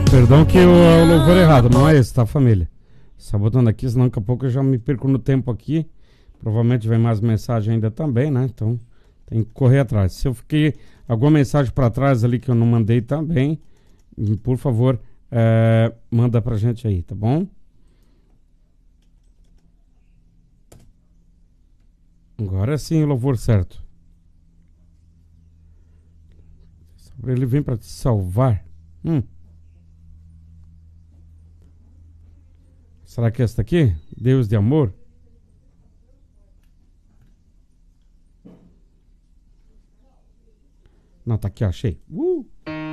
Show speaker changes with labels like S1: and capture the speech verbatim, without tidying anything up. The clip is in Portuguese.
S1: Perdão que eu, eu louvor errado, não é esse, tá, família? Só botando aqui, senão daqui a pouco eu já me perco no tempo aqui. Provavelmente vem mais mensagem ainda também, né? Então tem que correr atrás. Se eu fiquei alguma mensagem para trás ali que eu não mandei também, por favor, é, manda pra gente aí, tá bom? Agora sim o louvor certo. Ele vem para te salvar. Hum. Será que é esta aqui? Deus de amor? Não, tá aqui, ó, achei. Uh!